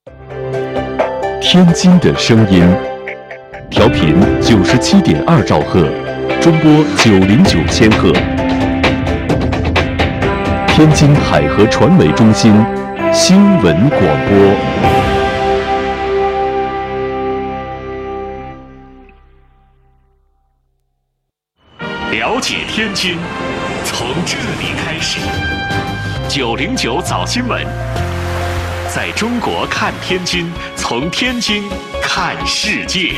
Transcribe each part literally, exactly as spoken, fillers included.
天津的声音，调频九十七点二兆赫，中波九零九千赫。天津海河传媒中心新闻广播。了解天津，从这里开始。九零九早新闻，在中国看天津，从天津看世界。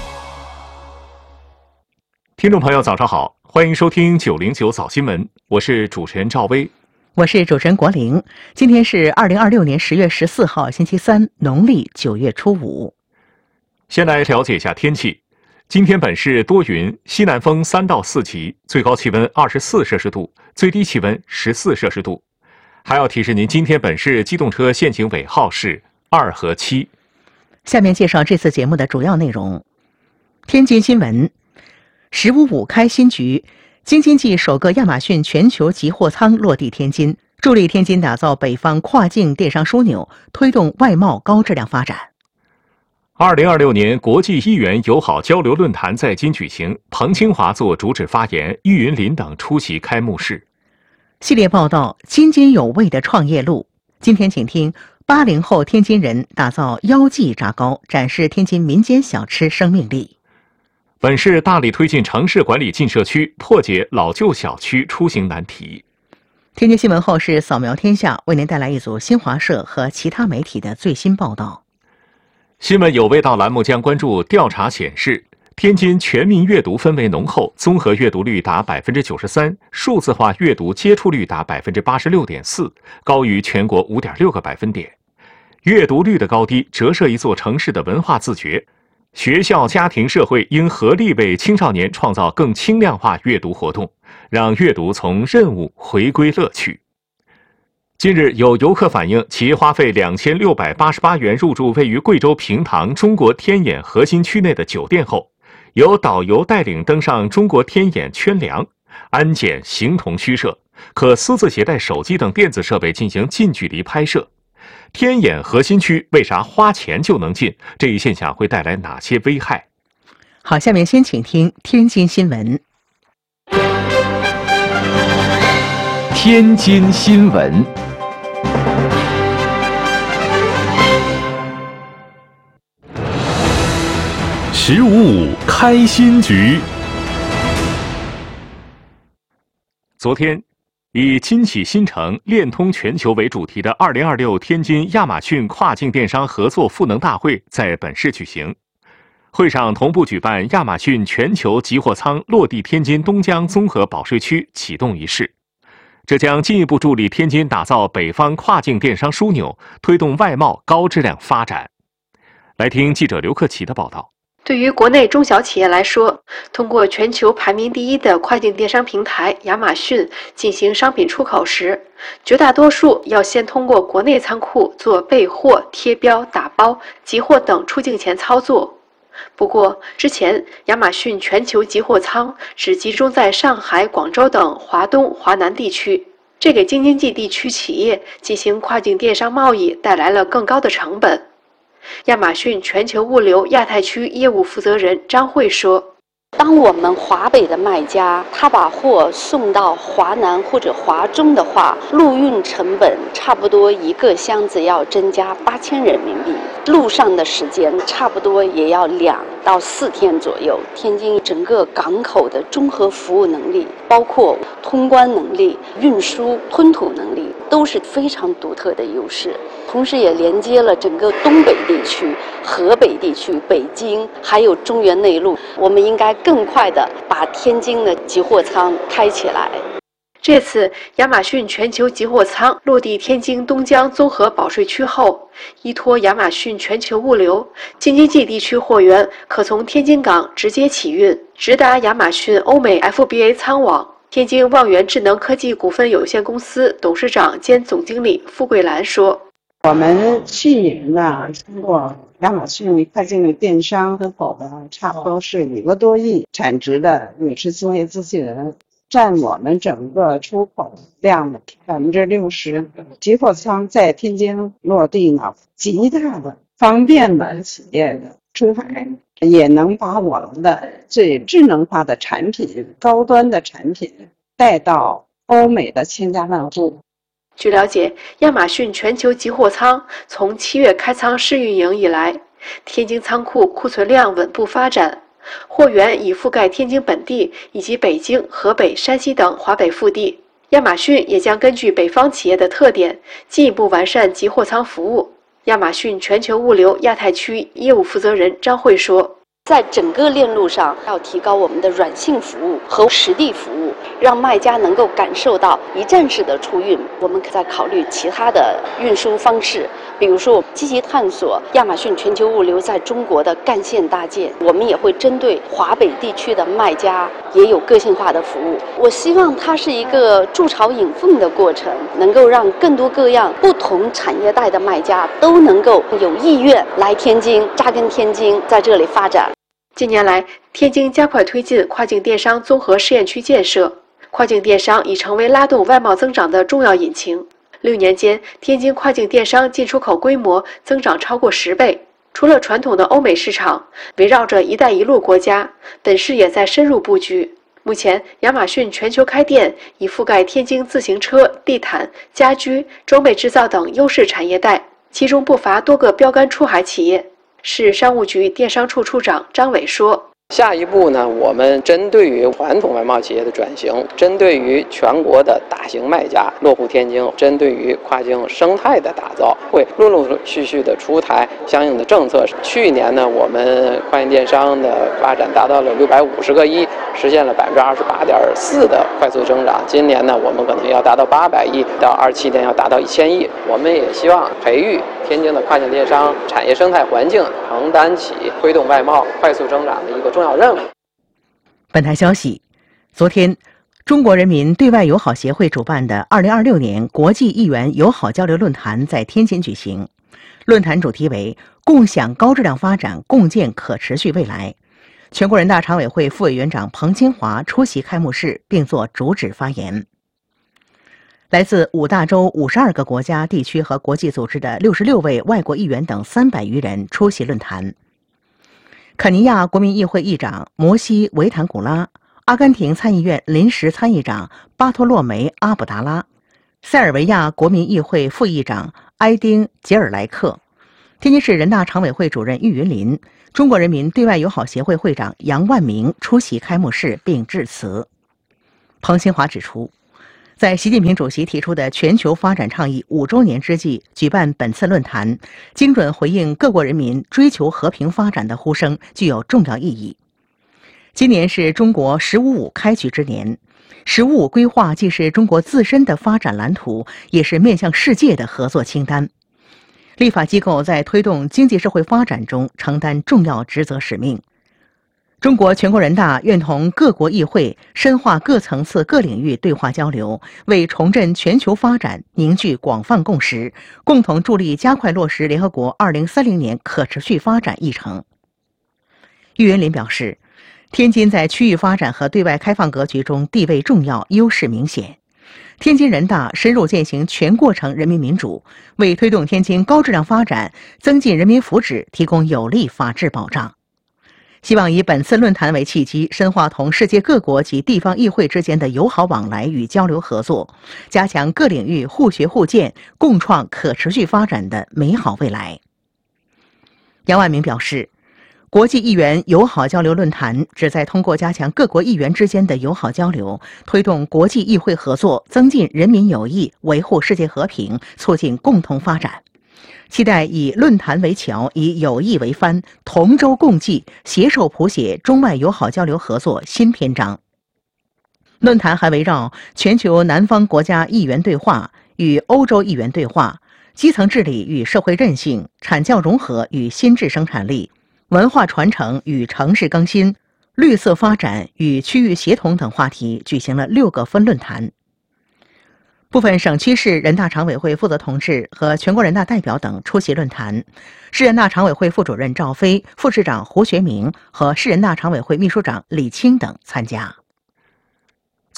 听众朋友，早上好，欢迎收听九零九早新闻，我是主持人赵薇。 我是主持人国玲。今天是二零二六年十月十四号，星期三，农历九月初五。 先来了解一下天气。今天本市多云，西南风三到四级，最高气温二十四摄氏度，最低气温十四摄氏度。还要提示您，今天本市机动车限行尾号是二和七。 下面介绍这次节目的主要内容。天津新闻：十五五开新局，京津冀首个亚马逊全球集货仓落地天津，助力天津打造北方跨境电商枢纽，推动外贸高质量发展。 二零二六年国际一元友好交流论坛在京举行，彭清华作主旨发言，郁云林等出席开幕式。 系列报道：津津有味的创业路。今天请听八零后天津人打造腰记炸糕，展示天津民间小吃生命力。 本市大力推进城市管理进社区，破解老旧小区出行难题。 天津新闻后是扫描天下，为您带来一组新华社和其他媒体的最新报道。 新闻有味道栏目将关注调查显示，天津全民阅读氛围浓厚，综合阅读率达百分之九十三，数字化阅读接触率达百分之八十六点四，高于全国五点六个百分点。阅读率的高低折射一座城市的文化自觉。学校、家庭、社会应合力为青少年创造更轻量化阅读活动，让阅读从任务回归乐趣。近日，有游客反映，其花费两千六百八十八元入住位于贵州平塘中国天眼核心区内的酒店后，由导游带领登上中国天眼圈梁，安检形同虚设，可私自携带手机等电子设备进行近距离拍摄。天眼核心区为啥花钱就能进？这一现象会带来哪些危害？ 好，下面先请听天津新闻。 天津新闻。十五五开新局。昨天，以金起新城、链通全球为主题的二零二六天津亚马逊跨境电商合作赋能大会在本市举行。会上同步举办亚马逊全球集货仓落地天津东江综合保税区启动仪式。这将进一步助力天津打造北方跨境电商枢纽，推动外贸高质量发展。来听记者刘克奇的报道。 对于国内中小企业来说，通过全球排名第一的跨境电商平台亚马逊进行商品出口时，绝大多数要先通过国内仓库做备货、贴标、打包、集货等出境前操作。不过，之前亚马逊全球集货仓只集中在上海、广州等华东、华南地区，这给京津冀地区企业进行跨境电商贸易带来了更高的成本。亚马逊全球物流亚太区业务负责人张慧说， 当我们华北的卖家他把货送到华南或者华中的话，陆运成本差不多一个箱子要增加八千人民币，路上的时间差不多也要两到四天左右。天津整个港口的综合服务能力，包括通关能力、运输吞吐能力，都是非常独特的优势。同时也连接了整个东北地区、河北地区、北京，还有中原内陆。我们应该更快地把天津的集货仓开起来。 这次亚马逊全球集货仓落地天津东江综合保税区后，依托亚马逊全球物流，京津冀地区货源可从天津港直接起运，直达亚马逊欧美 F B A 仓网。天津望源智能科技股份有限公司董事长兼总经理付桂兰说， 我们去年呢，通过亚马逊跨境的电商合伙的差不多是五个多亿，产值的也是作业机器人占我们整个出口量的百分之六十。集货仓在天津落地呢，极大的方便了企业的出海，也能把我们的最智能化的产品、高端的产品带到欧美的千家万户。 据了解，亚马逊全球集货仓从七月开仓试运营以来，天津仓库库存量稳步发展，货源已覆盖天津本地以及北京、河北、山西等华北腹地。亚马逊也将根据北方企业的特点，进一步完善集货仓服务。亚马逊全球物流亚太区业务负责人张慧说， 在整个链路上，要提高我们的软性服务和实地服务，让卖家能够感受到一站式的出运。我们可在考虑其他的运输方式，比如说积极探索亚马逊全球物流在中国的干线搭建。我们也会针对华北地区的卖家也有个性化的服务。我希望它是一个筑巢引凤的过程，能够让更多各样不同产业带的卖家都能够有意愿来天津扎根天津，在这里发展。 近年来，天津加快推进跨境电商综合试验区建设，跨境电商已成为拉动外贸增长的重要引擎。六年间，天津跨境电商进出口规模增长超过十倍。除了传统的欧美市场，围绕着“一带一路”国家，本市也在深入布局。目前，亚马逊全球开店已覆盖天津自行车、地毯、家居、装备制造等优势产业带，其中不乏多个标杆出海企业。市商务局电商处处长张伟说， 下一步呢，我们针对于传统外贸企业的转型，针对于全国的大型卖家落户天津，针对于跨境生态的打造，会陆陆续续的出台相应的政策。去年呢，我们跨境电商的发展达到了六百五十个亿，实现了百分之二十八点四的快速增长。今年呢，我们可能要达到八百亿，到二七年要达到一千亿。我们也希望培育天津的跨境电商产业生态环境，承担起推动外贸快速增长的一个重要任务。 本台消息，昨天，中国人民对外友好协会主办的二零二六年国际议员友好交流论坛在天津举行。论坛主题为“共享高质量发展，共建可持续未来”。全国人大常委会副委员长彭清华出席开幕式并作主旨发言。来自五大洲五十二个国家、地区和国际组织的六十六位外国议员等三百余人出席论坛。肯尼亚国民议会议长摩西·维坦古拉、阿根廷参议院临时参议长巴托洛梅·阿卜达拉、塞尔维亚国民议会副议长埃丁·杰尔莱克、天津市人大常委会主任郁云林、中国人民对外友好协会会长杨万明出席开幕式并致辞。彭清华指出，在习近平主席提出的全球发展倡议五周年之际，举办本次论坛，精准回应各国人民追求和平发展的呼声，具有重要意义。今年是中国“十五五”开局之年，“十五五”规划既是中国自身的发展蓝图，也是面向世界的合作清单。立法机构在推动经济社会发展中承担重要职责使命。中国全国人大愿同各国议会深化各层次各领域对话交流，为重振全球发展凝聚广泛共识，共同助力加快落实联合国二零三零年可持续发展议程。郁云林表示，天津在区域发展和对外开放格局中地位重要，优势明显。天津人大深入践行全过程人民民主，为推动天津高质量发展、增进人民福祉提供有力法治保障。希望以本次论坛为契机，深化同世界各国及地方议会之间的友好往来与交流合作，加强各领域互学互鉴，共创可持续发展的美好未来。杨万明表示，国际议员友好交流论坛旨在通过加强各国议员之间的友好交流，推动国际议会合作，增进人民友谊，维护世界和平，促进共同发展。期待以论坛为桥，以友谊为帆，同舟共济，携手谱写中外友好交流合作新篇章。论坛还围绕全球南方国家议员对话与欧洲议员对话、基层治理与社会韧性、产教融合与新质生产力、文化传承与城市更新、绿色发展与区域协同等话题举行了六个分论坛。部分省区市人大常委会负责同志和全国人大代表等出席论坛，市人大常委会副主任赵飞、副市长胡学明和市人大常委会秘书长李清等参加。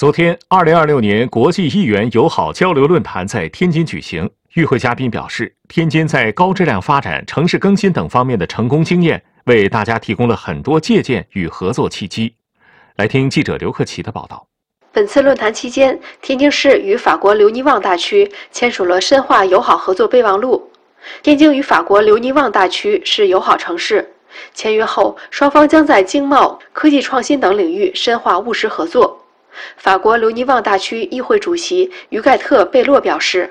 昨天，二零二六年国际议员友好交流论坛在天津举行。与会嘉宾表示，天津在高质量发展、城市更新等方面的成功经验，为大家提供了很多借鉴与合作契机。来听记者刘克奇的报道。 本次论坛期间，天津市与法国留尼旺大区签署了深化友好合作备忘录。天津与法国留尼旺大区是友好城市，签约后，双方将在经贸、科技创新等领域深化务实合作。法国留尼旺大区议会主席于盖特·贝洛表示，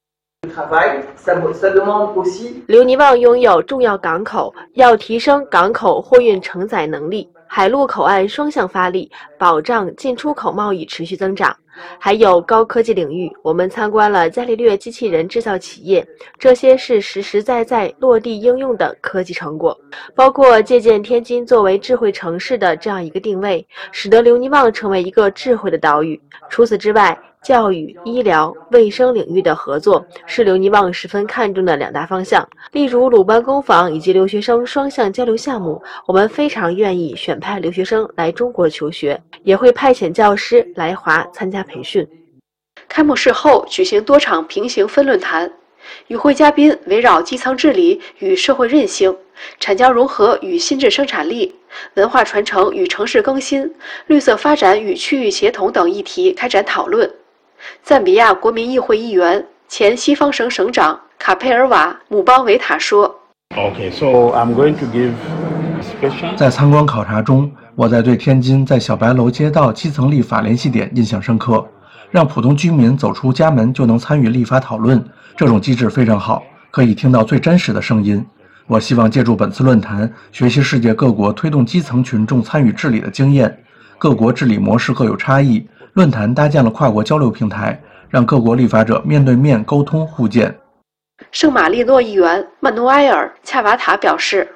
留尼旺拥有重要港口，要提升港口货运承载能力，海陆口岸双向发力，保障进出口贸易持续增长。还有高科技领域，我们参观了伽利略机器人制造企业，这些是实实在在落地应用的科技成果，包括借鉴天津作为智慧城市的这样一个定位，使得留尼旺成为一个智慧的岛屿。除此之外，教育、医疗、卫生领域的合作是留尼旺十分看重的两大方向。例如鲁班工坊以及留学生双向交流项目，我们非常愿意选派留学生来中国求学，也会派遣教师来华参加培训。 开幕式后举行多场平行分论坛，与会嘉宾围绕基层治理与社会韧性、产教融合与新质生产力、文化传承与城市更新、绿色发展与区域协同等议题开展讨论。赞比亚国民议会议员、前西方省省长卡佩尔瓦·姆邦维塔说： Okay, so I'm going to give special... 在参观考察中，我在对天津在小白楼街道基层立法联系点印象深刻，让普通居民走出家门就能参与立法讨论，这种机制非常好，可以听到最真实的声音。我希望借助本次论坛，学习世界各国推动基层群众参与治理的经验。各国治理模式各有差异，论坛搭建了跨国交流平台，让各国立法者面对面沟通互鉴。 圣马力诺议员曼努埃尔·恰瓦塔表示，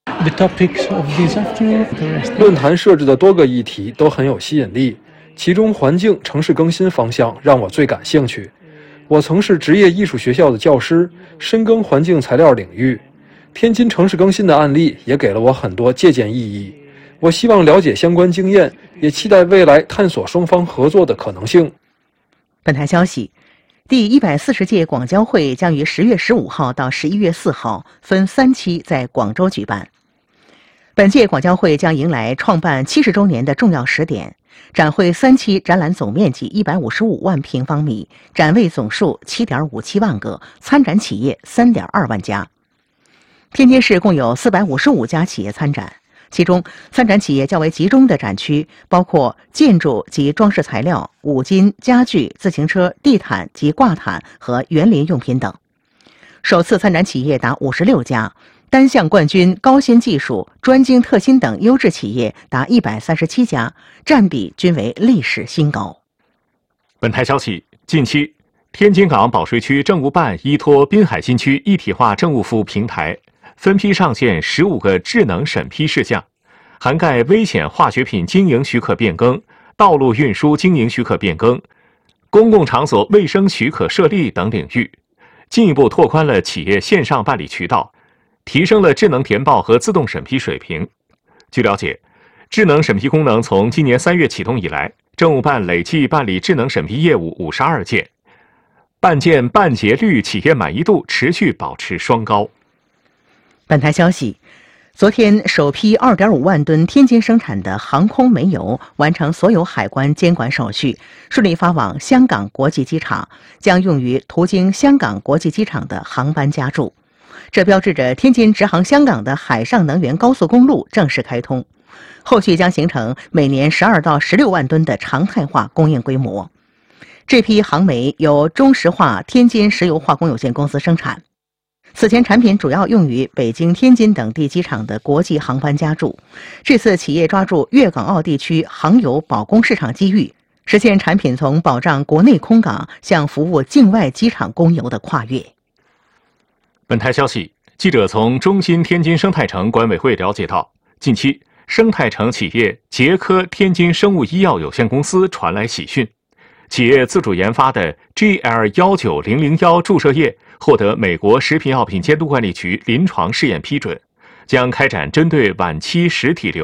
论坛设置的多个议题都很有吸引力，其中环境、城市更新方向让我最感兴趣。我曾是职业艺术学校的教师，深耕环境材料领域。天津城市更新的案例也给了我很多借鉴意义。我希望了解相关经验，也期待未来探索双方合作的可能性。 本台消息，第一百四十届广交会将于十月十五号到十一月四号分三期在广州举办。本届广交会将迎来创办七十周年的重要时点，展会三期展览总面积一百五十五万平方米，展位总数七点五七万个，参展企业三点二万家。天津市共有四百五十五家企业参展，其中参展企业较为集中的展区包括建筑及装饰材料、五金、家具、自行车、地毯及挂毯和园林用品等。首次参展企业达五十六家，单项冠军、高新技术、专精特新等优质企业达一百三十七家，占比均为历史新高。 本台消息，近期天津港保税区政务办依托滨海新区一体化政务服务平台，分批上线十五个智能审批事项，涵盖危险化学品经营许可变更、道路运输经营许可变更、公共场所卫生许可设立等领域，进一步拓宽了企业线上办理渠道，提升了智能填报和自动审批水平。据了解，智能审批功能从今年三月启动以来，政务办累计办理智能审批业务五十二件，办件办结率、企业满意度持续保持双高。 本台消息，昨天首批二点五万吨天津生产的航空煤油完成所有海关监管手续，顺利发往香港国际机场，将用于途经香港国际机场的航班加注。这标志着天津直航香港的海上能源高速公路正式开通，后续将形成每年十二到十六万吨的常态化供应规模。这批航煤由中石化天津石油化工有限公司生产。此前产品主要用于北京、天津等地机场的国际航班加注，这次企业抓住粤港澳地区航油保供市场机遇，实现产品从保障国内空港向服务境外机场供油的跨越。 本台消息，记者从中新天津生态城管委会了解到，近期生态城企业捷科天津生物医药有限公司传来喜讯，企业自主研发的 G L 一九零零一注射液获得美国食品药品监督管理局临床试验批准，将开展针对晚期实体瘤、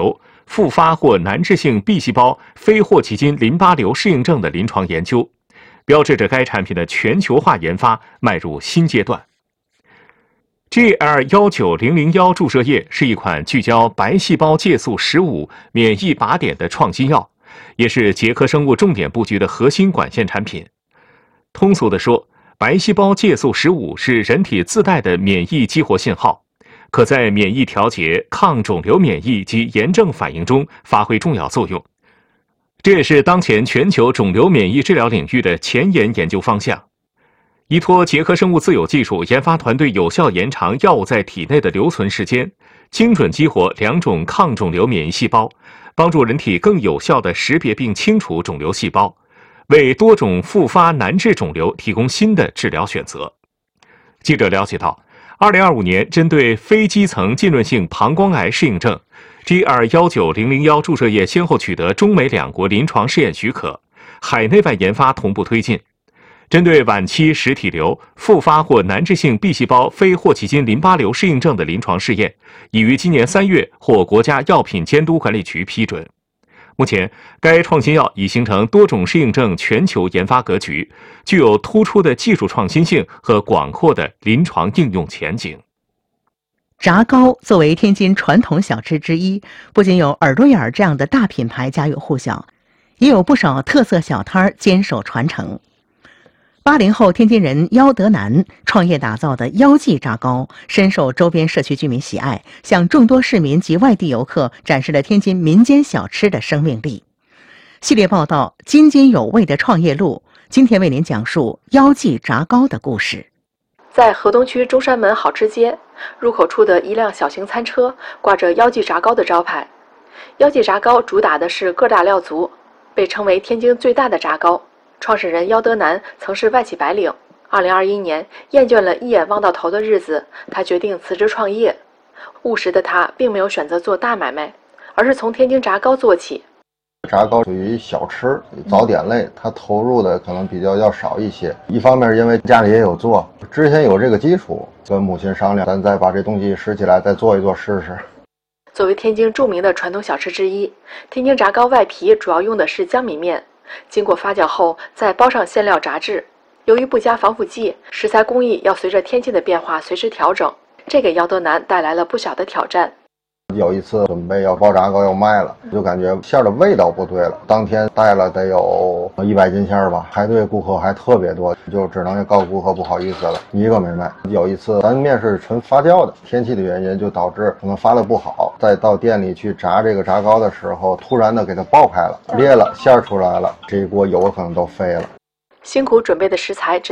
复发或难治性 B 细胞非霍奇金淋巴瘤适应症的临床研究，标志着该产品的全球化研发迈入新阶段。G L 一九零零一 注射液是一款聚焦白细胞介素十五免疫靶点的创新药，也是捷克生物重点布局的核心管线产品。通俗地说，白细胞介素十五是人体自带的免疫激活信号，可在免疫调节、抗肿瘤免疫及炎症反应中发挥重要作用。这也是当前全球肿瘤免疫治疗领域的前沿研究方向。依托捷克生物自有技术，研发团队有效延长药物在体内的留存时间，精准激活两种抗肿瘤免疫细胞，帮助人体更有效地识别并清除肿瘤细胞，为多种复发难治肿瘤提供新的治疗选择。记者了解到，二零二五年针对非基层浸润性膀胱癌适应症 G L 一九零零一 注射液先后取得中美两国临床试验许可，海内外研发同步推进。针对晚期实体瘤、复发或难治性 B 细胞非霍奇金淋巴瘤适应症的临床试验，已于今年三月获国家药品监督管理局批准。目前，该创新药已形成多种适应症全球研发格局，具有突出的技术创新性和广阔的临床应用前景。 炸糕作为天津传统小吃之一，不仅有耳朵眼儿这样的大品牌家喻户晓，也有不少特色小摊儿坚守传承。八零后天津人姚德南创业打造的姚记炸糕深受周边社区居民喜爱，向众多市民及外地游客展示了天津民间小吃的生命力。系列报道《津津有味的创业路》，今天为您讲述姚记炸糕的故事。 在河东区中山门好吃街入口处的一辆小型餐车挂着姚记炸糕的招牌。姚记炸糕主打的是个大料足，被称为天津最大的炸糕。创始人姚德南曾是外企白领，二零二一年厌倦了一眼望到头的日子，他决定辞职创业。务实的他并没有选择做大买卖，而是从天津炸糕做起。 炸糕属于小吃早点类，他投入的可能比较要少一些。一方面是因为家里也有做，之前有这个基础，跟母亲商量，咱再把这东西拾起来再做一做试试。 作为天津著名的传统小吃之一，天津炸糕外皮主要用的是江米面，经过发酵后再包上馅料炸制。由于不加防腐剂，食材工艺要随着天气的变化随时调整，这给姚德南带来了不小的挑战。 有一次准备要包炸糕要卖了，就感觉馅的味道不对了，当天带了得有一百斤馅吧，排队顾客还特别多，就只能告诉顾客不好意思了，一个没卖。有一次咱面是纯发酵的，天气的原因就导致可能发的不好，再到店里去炸这个炸糕的时候，突然的给它爆开了，裂了，馅出来了，这一锅油可能都飞了。 辛苦准备的食材只